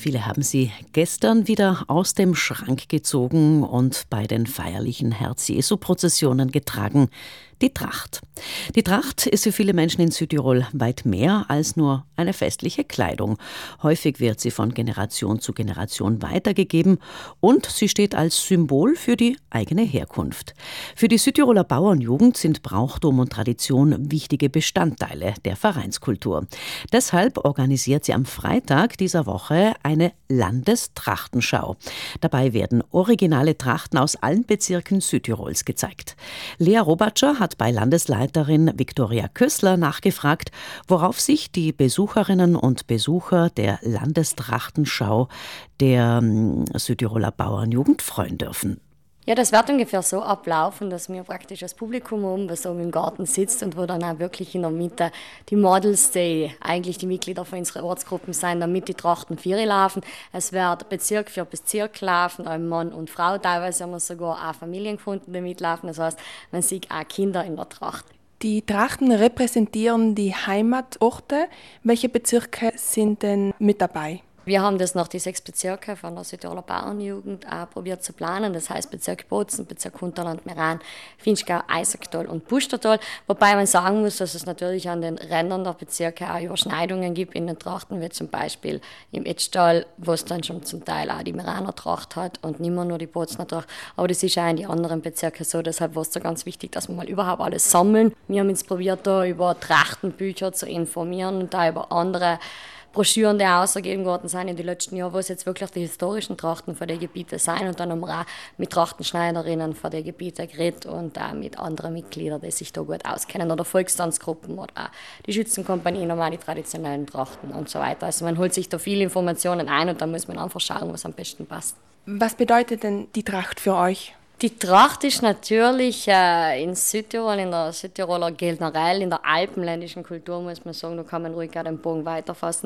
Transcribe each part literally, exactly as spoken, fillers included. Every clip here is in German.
Viele haben sie gestern wieder aus dem Schrank gezogen und bei den feierlichen Herz-Jesu-Prozessionen getragen. Die Tracht. Die Tracht ist für viele Menschen in Südtirol weit mehr als nur eine festliche Kleidung. Häufig wird sie von Generation zu Generation weitergegeben und sie steht als Symbol für die eigene Herkunft. Für die Südtiroler Bauernjugend sind Brauchtum und Tradition wichtige Bestandteile der Vereinskultur. Deshalb organisiert sie am Freitag dieser Woche eine Landestrachtenschau. Dabei werden originale Trachten aus allen Bezirken Südtirols gezeigt. Lea Robatscher hat bei Landesleiterin Viktoria Kössler nachgefragt, worauf sich die Besucherinnen und Besucher der Landestrachtenschau der ähm, Südtiroler Bauernjugend freuen dürfen. Ja, das wird ungefähr so ablaufen, dass wir praktisch das Publikum um, was oben im Garten sitzt und wo dann auch wirklich in der Mitte die Models, die eigentlich die Mitglieder von unseren Ortsgruppen sind, damit die Trachten vier laufen. Es wird Bezirk für Bezirk laufen, auch Mann und Frau. Teilweise haben wir sogar auch Familien gefunden, die mitlaufen. Das heißt, man sieht auch Kinder in der Tracht. Die Trachten repräsentieren die Heimatorte. Welche Bezirke sind denn mit dabei? Wir haben das nach die sechs Bezirke von der Südtiroler Bauernjugend auch probiert zu planen. Das heißt Bezirk Bozen, Bezirk Unterland, Meran, Finchgau, Eisacktal und Pustertal. Wobei man sagen muss, dass es natürlich an den Rändern der Bezirke auch Überschneidungen gibt in den Trachten, wie zum Beispiel im Etztal, wo es dann schon zum Teil auch die Meraner Tracht hat und nicht mehr nur die Bozener Tracht. Aber das ist auch in den anderen Bezirken so. Deshalb war es da ganz wichtig, dass wir mal überhaupt alles sammeln. Wir haben uns probiert, da über Trachtenbücher zu informieren und da über andere Broschüren, die ausgegeben worden sind in den letzten Jahren, wo es jetzt wirklich die historischen Trachten von den Gebieten sind. Und dann haben wir auch mit Trachtenschneiderinnen von den Gebieten geredet und auch mit anderen Mitgliedern, die sich da gut auskennen. Oder Volkstanzgruppen oder auch die Schützenkompanien, haben auch die traditionellen Trachten und so weiter. Also man holt sich da viele Informationen ein und dann muss man einfach schauen, was am besten passt. Was bedeutet denn die Tracht für euch? Die Tracht ist natürlich äh, in Südtirol, in der Südtiroler generell, in der alpenländischen Kultur, muss man sagen, da kann man ruhig auch den Bogen weiterfassen,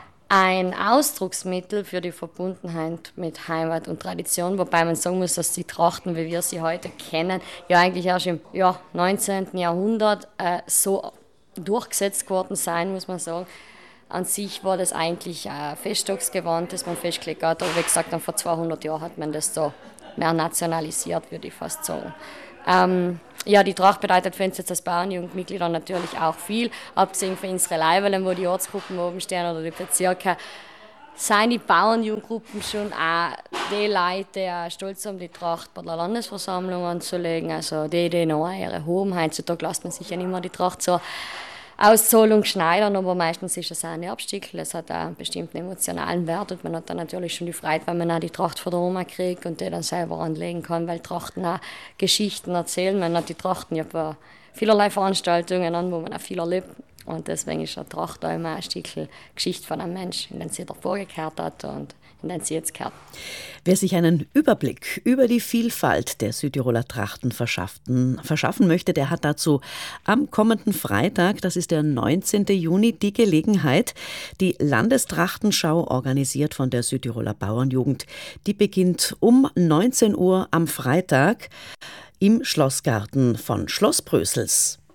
ein Ausdrucksmittel für die Verbundenheit mit Heimat und Tradition, wobei man sagen muss, dass die Trachten, wie wir sie heute kennen, ja eigentlich erst im ja, neunzehnten Jahrhundert äh, so durchgesetzt worden sein, muss man sagen. An sich war das eigentlich ein Festtagsgewand, das man festgelegt hat, aber wie gesagt, dann vor zweihundert Jahren hat man das so mehr nationalisiert, würde ich fast sagen. Ähm, ja, die Tracht bedeutet für uns jetzt als Bauernjugendmitglieder natürlich auch viel. Abgesehen von unseren Leibeln, wo die Ortsgruppen oben stehen oder die Bezirke, sind die Bauernjugendgruppen schon auch die Leute, die auch stolz haben, die Tracht bei der Landesversammlung anzulegen. Also die, die noch ihre haben. Heutzutage lässt man sich ja nicht mehr die Tracht so Auszollung schneidern, aber meistens ist es auch ein Erbstückel. Es hat auch einen bestimmten emotionalen Wert und man hat dann natürlich schon die Freude, wenn man auch die Tracht von der Oma kriegt und die dann selber anlegen kann, weil Trachten auch Geschichten erzählen. Man hat die Trachten ja bei vielerlei Veranstaltungen an, wo man auch viel erlebt. Und deswegen ist eine Tracht auch immer ein Stückchen Geschichte von einem Menschen, in den sie davor gekehrt hat und in den sie jetzt kehrt. Wer sich einen Überblick über die Vielfalt der Südtiroler Trachten verschaffen, verschaffen möchte, der hat dazu am kommenden Freitag, das ist der neunzehnten Juni, die Gelegenheit. Die Landestrachtenschau, organisiert von der Südtiroler Bauernjugend, die beginnt um neunzehn Uhr am Freitag im Schlossgarten von Schloss Brösels.